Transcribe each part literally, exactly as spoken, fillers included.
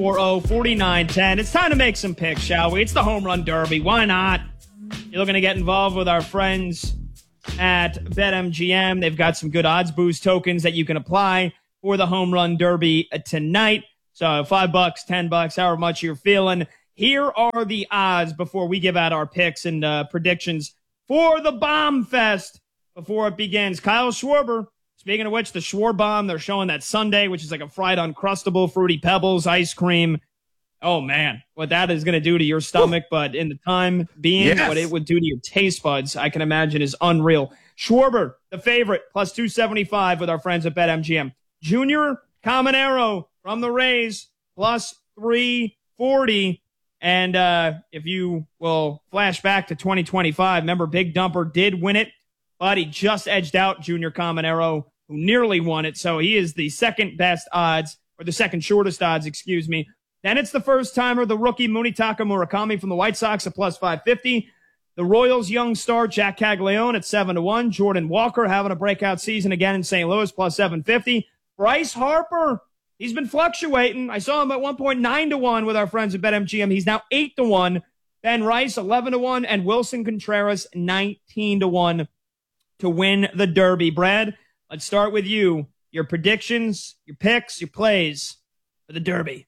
four oh, forty-nine ten. It's time to make some picks, shall we? It's the Home Run Derby. Why not? You're looking to get involved with our friends at BetMGM. They've got some good odds boost tokens that you can apply for the Home Run Derby tonight. So five bucks, ten bucks, however much you're feeling. Here are the odds before we give out our picks and uh, predictions for the Bomb Fest before it begins. Kyle Schwarber. Speaking of which, the Schwar Bomb, they're showing that Sunday, which is like a fried Uncrustable, Fruity Pebbles, ice cream. Oh, man, what that is going to do to your stomach, but in the time being, yes. what it would do to your taste buds, I can imagine is unreal. Schwarber, the favorite, plus two seventy-five with our friends at BetMGM. Junior Caminero from the Rays, plus three forty. And uh, if you will flash back to twenty twenty-five, remember Big Dumper did win it, but he just edged out Junior Caminero, who nearly won it. So he is the second best odds, or the second shortest odds, excuse me. Then it's the first timer, the rookie Munetaka Murakami from the White Sox at plus five fifty. The Royals young star Jack Caglione at seven to one. Jordan Walker having a breakout season again in Saint Louis, plus seven fifty. Bryce Harper, he's been fluctuating. I saw him at one point nine to one with our friends at BetMGM. He's now eight to one. Ben Rice, eleven to one. And Wilson Contreras, nineteen to one to win the Derby. Brad, let's start with you. Your predictions, your picks, your plays for the Derby.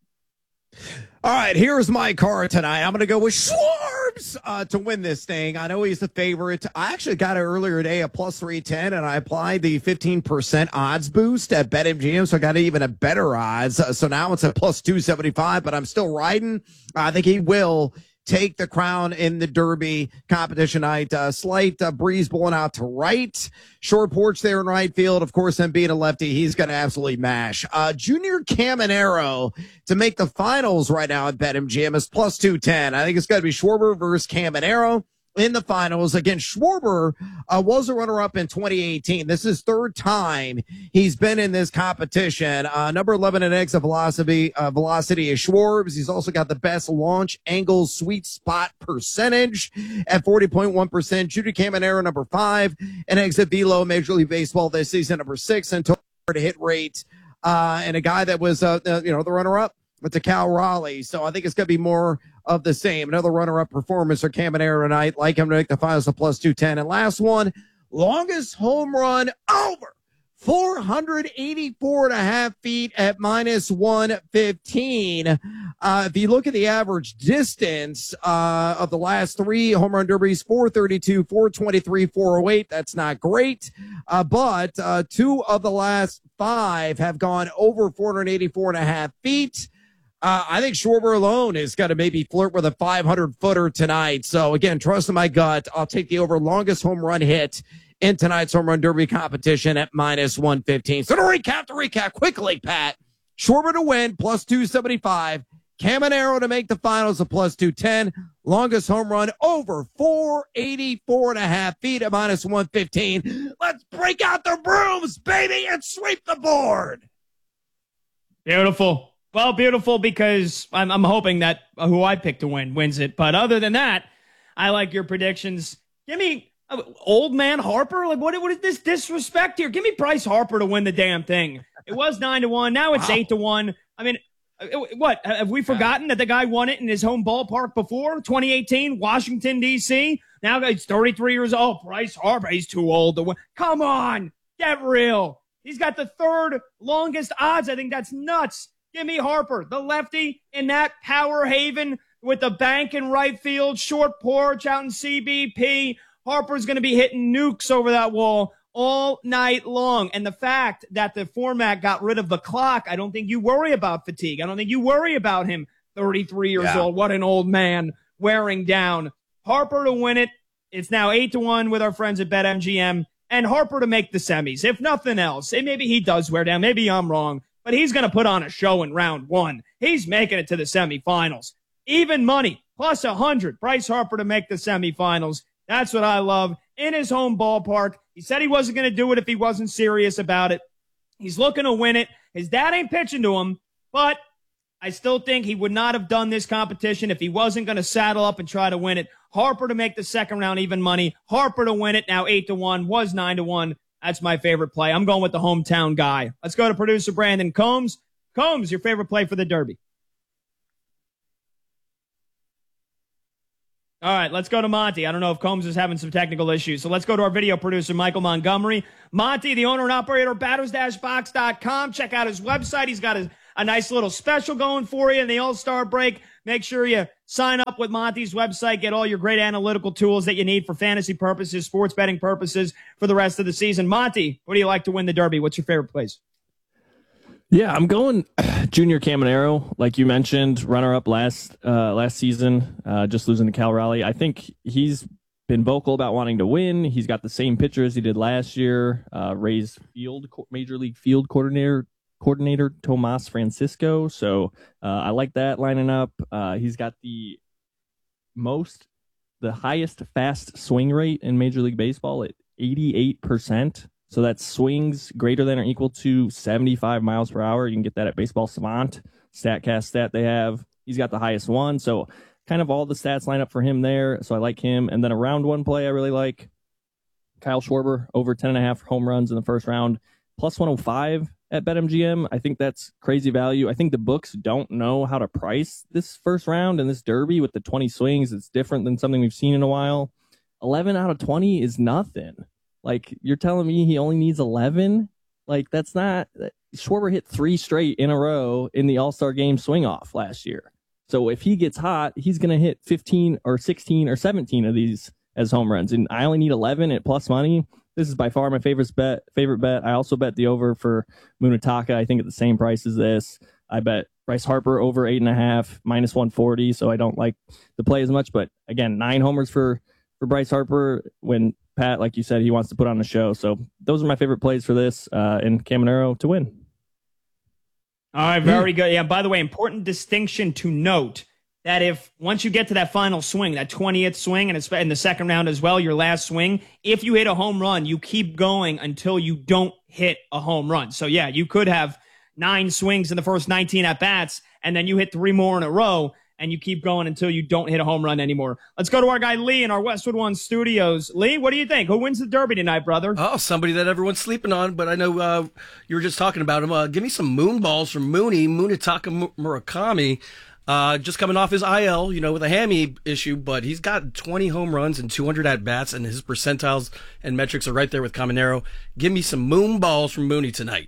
All right, here's my card tonight. I'm going to go with Schwartz uh, to win this thing. I know he's the favorite. I actually got it earlier today at plus three ten, and I applied the fifteen percent odds boost at BetMGM, so I got even a better odds. Uh, so now it's at plus two seventy-five, but I'm still riding. I think he will take the crown in the Derby competition night. Uh, slight uh, breeze blowing out to right. Short porch there in right field. Of course, him being a lefty, he's going to absolutely mash. Uh, Junior Caminero to make the finals right now at BetMGM is plus two ten. I think it's got to be Schwarber versus Caminero in the finals. Again, Schwarber uh, was a runner-up in twenty eighteen. This is third time he's been in this competition. Uh, number eleven in exit velocity, uh, velocity is Schwarbs. He's also got the best launch angle sweet spot percentage at forty point one percent. Junior Caminero, number five, in exit velo, Major League Baseball this season, number six in total hit rate. Uh, and a guy that was, uh, uh, you know, the runner-up to Cal Raleigh. So I think it's going to be more of the same. Another runner-up performance for Caminero tonight. Like him to make the finals of plus two ten. And last one, longest home run over four eighty-four and a half feet at minus one fifteen. Uh, if you look at the average distance uh, of the last three home run derbies, four thirty-two, four twenty-three, four oh eight. That's not great. Uh, but uh, two of the last five have gone over four eighty-four and a half feet. Uh, I think Schwarber alone is going to maybe flirt with a five hundred footer tonight. So, again, trust in my gut. I'll take the over longest home run hit in tonight's home run derby competition at minus one fifteen. So, to recap, to recap quickly, Pat, Schwarber to win, plus two seventy-five. Caminero to make the finals at plus two ten. Longest home run over four eighty-four and a half feet at minus one fifteen. Let's break out the brooms, baby, and sweep the board. Beautiful. Well, beautiful, because I'm, I'm hoping that who I pick to win wins it. But other than that, I like your predictions. Give me uh, old man Harper. Like, what, what is this disrespect here? Give me Bryce Harper to win the damn thing. It was nine to one. Now it's wow. eight to one. I mean, what? Have we forgotten that the guy won it in his home ballpark before? twenty eighteen, Washington, D C Now he's thirty-three years old. Bryce Harper, he's too old to win. Come on. Get real. He's got the third longest odds. I think that's nuts. Give me Harper, the lefty in that power haven with the bank in right field, short porch out in C B P. Harper's going to be hitting nukes over that wall all night long. And the fact that the format got rid of the clock, I don't think you worry about fatigue. I don't think you worry about him, thirty-three years yeah. old. What an old man wearing down. Harper to win it. It's now eight to one with our friends at BetMGM. And Harper to make the semis. If nothing else, and maybe he does wear down. Maybe I'm wrong. But he's going to put on a show in round one. He's making it to the semifinals. Even money, plus one hundred. Bryce Harper to make the semifinals. That's what I love. In his home ballpark. He said he wasn't going to do it if he wasn't serious about it. He's looking to win it. His dad ain't pitching to him, but I still think he would not have done this competition if he wasn't going to saddle up and try to win it. Harper to make the second round even money. Harper to win it, now eight to one, was nine to one. That's my favorite play. I'm going with the hometown guy. Let's go to producer Brandon Combs. Combs, your favorite play for the Derby? All right, let's go to Monty. I don't know if Combs is having some technical issues, so let's go to our video producer, Michael Montgomery. Monty, the owner and operator of batters dash box dot com. Check out his website. He's got a, a nice little special going for you in the All-Star break. Make sure you sign up with Monty's website. Get all your great analytical tools that you need for fantasy purposes, sports betting purposes for the rest of the season. Monty, what do you like to win the Derby? What's your favorite place? Yeah, I'm going Junior Caminero, like you mentioned, runner-up last uh, last season, uh, just losing to Cal Raleigh. I think he's been vocal about wanting to win. He's got the same pitcher as he did last year. Uh, Rays field Major League Field coordinator coordinator Tomas Francisco. So uh, I like that lining up. Uh, he's got the most, the highest fast swing rate in Major League Baseball at eighty-eight percent. So that's swings greater than or equal to seventy-five miles per hour. You can get that at Baseball Savant, StatCast stat they have. He's got the highest one. So kind of all the stats line up for him there. So I like him. And then a round one play I really like. Kyle Schwarber, over ten and a half home runs in the first round, plus one oh five at BetMGM. I think that's crazy value. I think the books don't know how to price this first round and this Derby with the twenty swings. It's different than something we've seen in a while. eleven out of twenty is nothing. Like, you're telling me he only needs eleven? Like, that's not... Schwarber hit three straight in a row in the All-Star Game swing-off last year. So if he gets hot, he's going to hit fifteen or sixteen or seventeen of these as home runs. And I only need eleven at plus money. This is by far my favorite bet. Favorite bet. I also bet the over for Munetaka, I think at the same price as this. I bet Bryce Harper over eight and a half, minus one forty, so I don't like the play as much. But, again, nine homers for, for Bryce Harper when... Pat, like you said, he wants to put on a show. So those are my favorite plays for this uh, and Caminero to win. All right, very good. Yeah, by the way, important distinction to note that if once you get to that final swing, that twentieth swing, and it's in the second round as well, your last swing, if you hit a home run, you keep going until you don't hit a home run. So, yeah, you could have nine swings in the first nineteen at-bats, and then you hit three more in a row, and you keep going until you don't hit a home run anymore. Let's go to our guy Lee in our Westwood One studios. Lee, what do you think? Who wins the Derby tonight, brother? Oh, somebody that everyone's sleeping on, but I know uh, you were just talking about him. Uh, give me some moon balls from Mooney, Munetaka Murakami. Uh, just coming off his I L, you know, with a hammy issue, but he's got twenty home runs and two hundred at-bats, and his percentiles and metrics are right there with Caminero. Give me some moon balls from Mooney tonight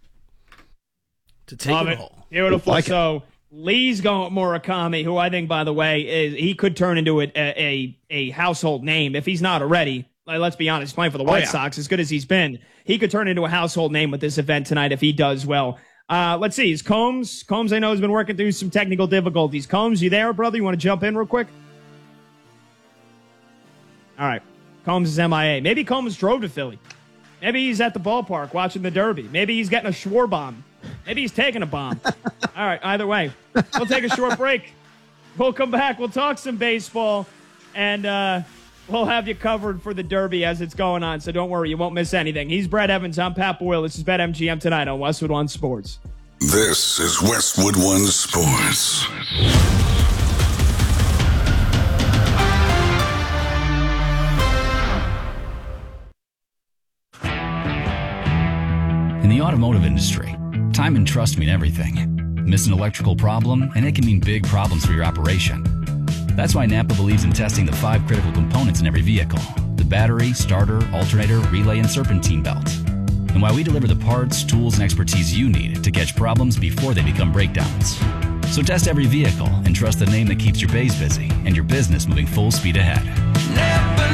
to take Love it it. home. Beautiful. Like so... It. Lee's going with Murakami, who I think, by the way, is he could turn into a a, a household name if he's not already. Like, let's be honest, playing for the White oh, yeah. Sox, as good as he's been, he could turn into a household name with this event tonight if he does well. Uh, let's see. Is Combs? Combs, I know, has been working through some technical difficulties. Combs, you there, brother? You want to jump in real quick? All right. Combs is M I A. Maybe Combs drove to Philly. Maybe he's at the ballpark watching the Derby. Maybe he's getting a Schwarbomb. Maybe he's taking a bomb. All right, either way. We'll take a short break. We'll come back. We'll talk some baseball, and uh, we'll have you covered for the Derby as it's going on, so don't worry. You won't miss anything. He's Brett Evans. I'm Pat Boyle. This is BetMGM tonight on Westwood One Sports. This is Westwood One Sports. In the automotive industry, time and trust mean everything. Miss an electrical problem, and it can mean big problems for your operation. That's why Napa believes in testing the five critical components in every vehicle: the battery, starter, alternator, relay, and serpentine belt. And why we deliver the parts, tools, and expertise you need to catch problems before they become breakdowns. So test every vehicle and trust the name that keeps your bays busy and your business moving full speed ahead. Napa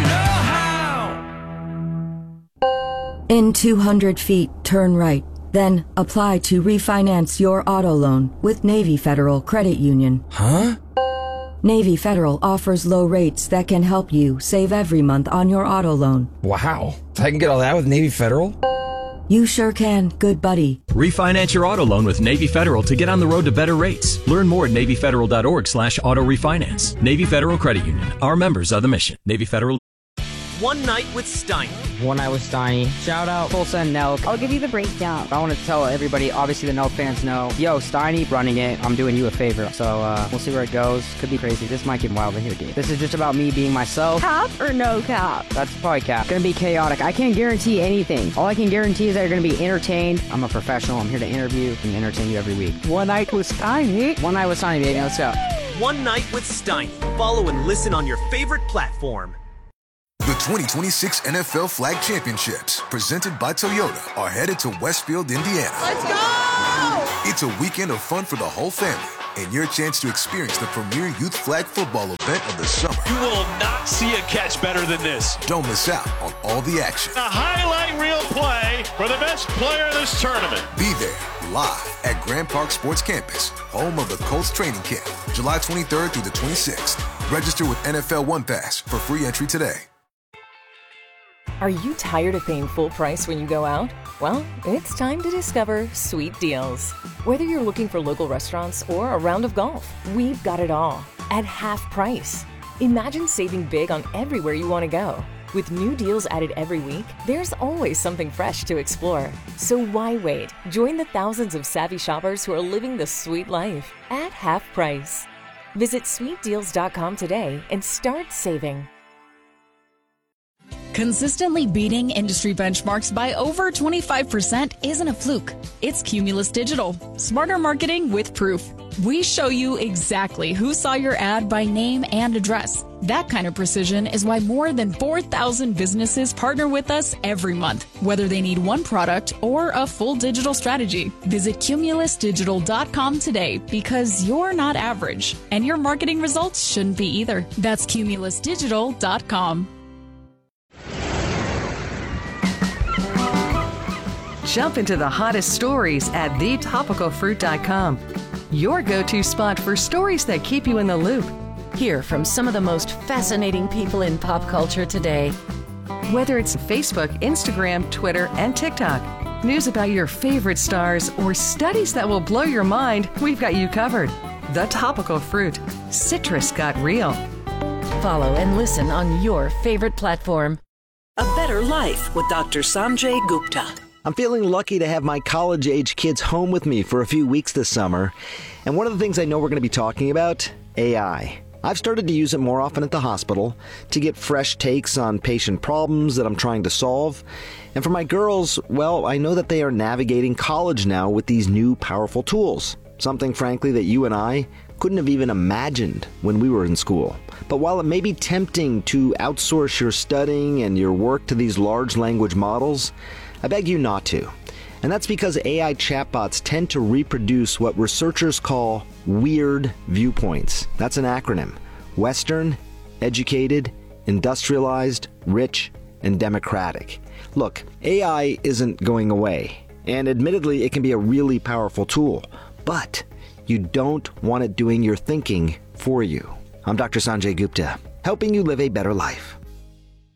know-how! In two hundred feet, turn right. Then apply to refinance your auto loan with Navy Federal Credit Union. Huh? Navy Federal offers low rates that can help you save every month on your auto loan. Wow. I can get all that with Navy Federal? You sure can, good buddy. Refinance your auto loan with Navy Federal to get on the road to better rates. Learn more at NavyFederal.org slash auto refinance. Navy Federal Credit Union. Our members are the mission. Navy Federal. One Night with Steiny. One Night with Steiny. Shout out Tulsa and Nelk. I'll give you the breakdown. I want to tell everybody, obviously the Nelk fans know, yo, Steiny running it, I'm doing you a favor. So uh, we'll see where it goes. Could be crazy. This might get wild in here, dude. This is just about me being myself. Cap or no cap? That's probably cap. Gonna be chaotic. I can't guarantee anything. All I can guarantee is that you're gonna be entertained. I'm a professional. I'm here to interview and entertain you every week. One Night with Steiny. One Night with Steiny, baby. Let's go. One Night with Steiny. Follow and listen on your favorite platform. The twenty twenty-six N F L Flag Championships, presented by Toyota, are headed to Westfield, Indiana. Let's go! It's a weekend of fun for the whole family, and your chance to experience the premier youth flag football event of the summer. You will not see a catch better than this. Don't miss out on all the action. A highlight reel play for the best player of this tournament. Be there live at Grand Park Sports Campus, home of the Colts training camp, July twenty-third through the twenty-sixth. Register with N F L One Pass for free entry today. Are you tired of paying full price when you go out? Well, it's time to discover Sweet Deals. Whether you're looking for local restaurants or a round of golf, we've got it all at half price. Imagine saving big on everywhere you want to go. With new deals added every week, there's always something fresh to explore. So why wait? Join the thousands of savvy shoppers who are living the sweet life at half price. Visit sweet deals dot com today and start saving. Consistently beating industry benchmarks by over twenty-five percent isn't a fluke. It's Cumulus Digital. Smarter marketing with proof. We show you exactly who saw your ad by name and address. That kind of precision is why more than four thousand businesses partner with us every month, whether they need one product or a full digital strategy. Visit cumulus digital dot com today because you're not average, and your marketing results shouldn't be either. That's cumulus digital dot com. Jump into the hottest stories at the topical fruit dot com. Your go-to spot for stories that keep you in the loop. Hear from some of the most fascinating people in pop culture today. Whether it's Facebook, Instagram, Twitter, and TikTok, news about your favorite stars, or studies that will blow your mind, we've got you covered. The Topical Fruit. Citrus got real. Follow and listen on your favorite platform. A Better Life with Doctor Sanjay Gupta. I'm feeling lucky to have my college-age kids home with me for a few weeks this summer. And one of the things I know we're going to be talking about, A I. I've started to use it more often at the hospital to get fresh takes on patient problems that I'm trying to solve. And for my girls, well, I know that they are navigating college now with these new powerful tools. Something, frankly, that you and I couldn't have even imagined when we were in school. But while it may be tempting to outsource your studying and your work to these large language models, I beg you not to. And that's because A I chatbots tend to reproduce what researchers call weird viewpoints. That's an acronym. Western, educated, industrialized, rich, and democratic. Look, A I isn't going away. And admittedly, it can be a really powerful tool. But you don't want it doing your thinking for you. I'm Doctor Sanjay Gupta, helping you live a better life.